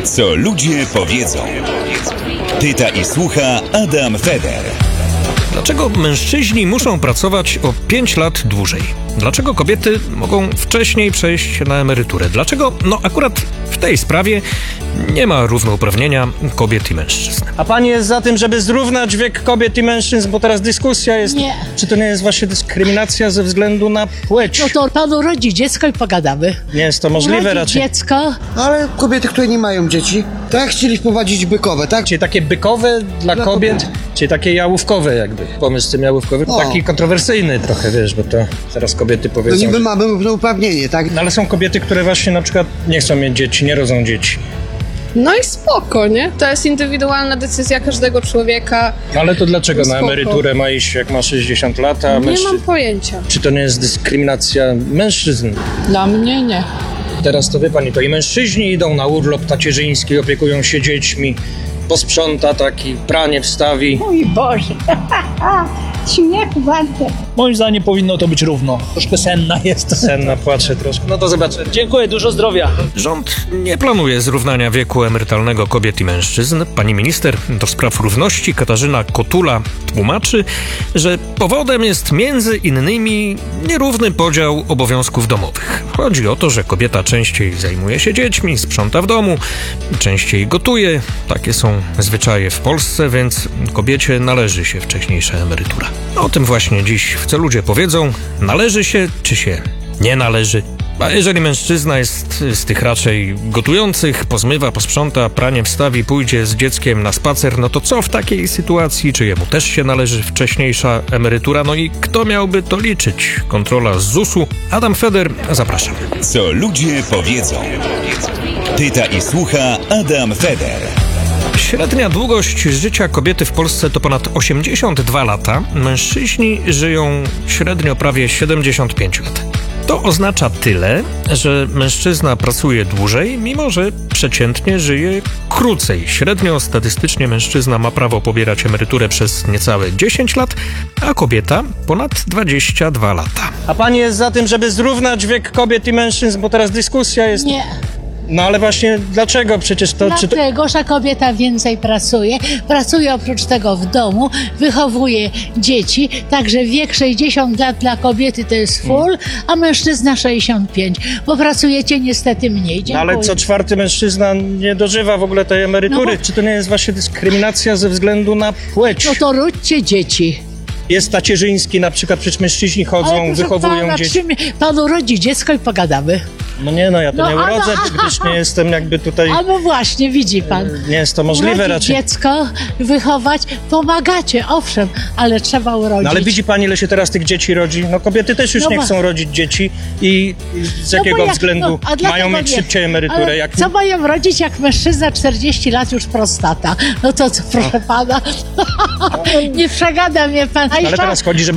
Co ludzie powiedzą. Pyta i słucha Adam Feder. Dlaczego mężczyźni muszą pracować o 5 lat dłużej? Dlaczego kobiety mogą wcześniej przejść na emeryturę? Dlaczego, akurat w tej sprawie nie ma równouprawnienia kobiet i mężczyzn? A pani jest za tym, żeby zrównać wiek kobiet i mężczyzn, bo teraz dyskusja jest... Nie. Czy to nie jest właśnie dyskryminacja ze względu na płeć? No to panu rodzi dziecko i pogadamy. Nie jest to możliwe Rodzi raczej. dziecko. Ale kobiety, które nie mają dzieci, tak chcieli wprowadzić bykowe, tak? Czyli takie bykowe dla kobiet, czyli takie jałówkowe jakby. Pomysł z tym jałówkowym, O. taki kontrowersyjny trochę, wiesz, bo to teraz kobiety To powiedzą... niby mamy równouprawnienie, tak? No ale są kobiety, które właśnie na przykład nie chcą mieć dzieci, nie rodzą dzieci. No i spoko, nie? To jest indywidualna decyzja każdego człowieka. Ale to dlaczego na Spoko. emeryturę ma iść, jak ma 60 lat, a Nie mam pojęcia. Czy to nie jest dyskryminacja mężczyzn? Dla mnie nie. Teraz to wie pani, to i mężczyźni idą na urlop tacierzyński, opiekują się dziećmi, posprząta taki, pranie wstawi. Mój Boże, śmiechu warte. Moim zdaniem powinno to być równo. Troszkę senna jest. Senna płacze troszkę. No to zobaczymy. Dziękuję, dużo zdrowia. Rząd nie planuje zrównania wieku emerytalnego kobiet i mężczyzn. Pani minister do spraw równości Katarzyna Kotula tłumaczy, że powodem jest między innymi nierówny podział obowiązków domowych. Chodzi o to, że kobieta częściej zajmuje się dziećmi, sprząta w domu, częściej gotuje. Takie są zwyczaje w Polsce, więc kobiecie należy się wcześniejsza emerytura. O tym właśnie dziś w Co ludzie powiedzą. Należy się, czy się nie należy? A jeżeli mężczyzna jest z tych raczej gotujących, pozmywa, posprząta, pranie wstawi, pójdzie z dzieckiem na spacer, no to co w takiej sytuacji? Czy jemu też się należy wcześniejsza emerytura? No i kto miałby to liczyć? Kontrola z ZUS-u. Adam Feder, zapraszam. Co ludzie powiedzą. Pyta i słucha Adam Feder. Średnia długość życia kobiety w Polsce to ponad 82 lata. Mężczyźni żyją średnio prawie 75 lat. To oznacza tyle, że mężczyzna pracuje dłużej, mimo że przeciętnie żyje krócej. Średnio statystycznie mężczyzna ma prawo pobierać emeryturę przez niecałe 10 lat, a kobieta ponad 22 lata. A pani jest za tym, żeby zrównać wiek kobiet i mężczyzn, bo teraz dyskusja jest... Nie. No ale właśnie dlaczego? Przecież to... Czy to... Dlatego, że kobieta więcej pracuje. Pracuje oprócz tego w domu, wychowuje dzieci. Także wiek 60 lat dla kobiety to jest full, a mężczyzna 65. Bo pracujecie niestety mniej. No Dziękuję. ale co czwarty mężczyzna nie dożywa w ogóle tej emerytury. No bo- Czy to nie jest właśnie dyskryminacja ze względu na płeć? No to ródźcie dzieci. Jest tacierzyński, na przykład przecież mężczyźni chodzą, proszę wychowują pana, dzieci. panu rodzi dziecko i pogadamy. No nie, ja to nie urodzę, gdyż nie jestem jakby tutaj... A no właśnie, widzi pan. Nie jest to możliwe Urodzić raczej. dziecko, wychować, pomagacie, owszem, ale trzeba urodzić. No ale widzi pani, ile się teraz tych dzieci rodzi? No kobiety też już No nie bo- chcą rodzić dzieci i z No jakiego bo jak- względu a dlatego mają mieć nie. szybciej emeryturę? Ale Jak... co mają rodzić, jak mężczyzna 40 lat już prostata? No to co, proszę pana? Nie przegada mnie pan. A Ale jeszcze- teraz chodzi, żeby